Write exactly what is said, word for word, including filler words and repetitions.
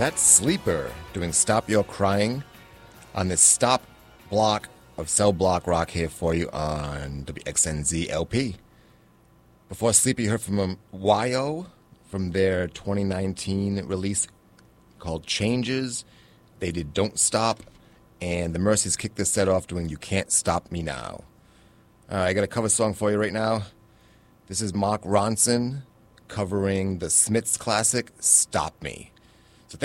That's Sleeper doing Stop Your Crying on this stop block of cell block rock here for you on W X N Z L P. Before Sleeper, you heard from um, Y O from their twenty nineteen release called Changes. They did Don't Stop, and the Mercies kicked this set off doing You Can't Stop Me Now. Uh, I got a cover song for you right now. This is Mark Ronson covering the Smiths classic, Stop Me.